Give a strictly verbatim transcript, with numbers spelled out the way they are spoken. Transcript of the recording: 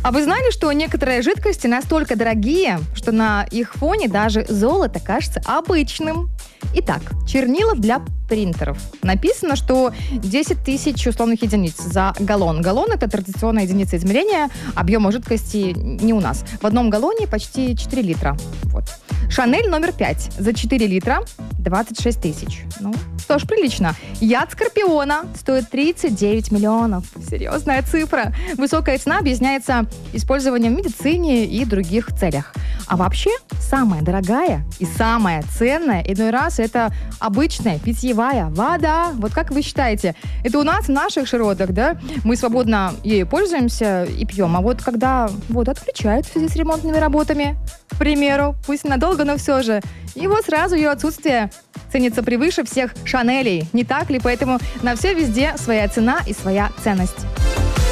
А вы знали, что некоторые жидкости настолько дорогие, что на их фоне даже золото кажется обычным? Итак, чернилов для принтеров. Написано, что десять тысяч условных единиц за галлон. Галлон – это традиционная единица измерения объема жидкости не у нас. В одном галлоне почти четыре литра. Вот. Шанель номер пять. За четыре литра двадцать шесть тысяч. Ну, что ж, прилично. Яд скорпиона стоит тридцать девять миллионов. Серьезная цифра. Высокая цена объясняется использованием в медицине и других целях. А вообще, самая дорогая и самая ценная иной раз это обычная питьевая вода. Вот как вы считаете, это у нас в наших широтах, да? Мы свободно ею пользуемся и пьем. А вот когда воду отключают в связи с ремонтными работами, к примеру, пусть надолго, но все же, и вот сразу ее отсутствие ценится превыше всех Шанелей. Не так ли? Поэтому на все везде своя цена и своя ценность.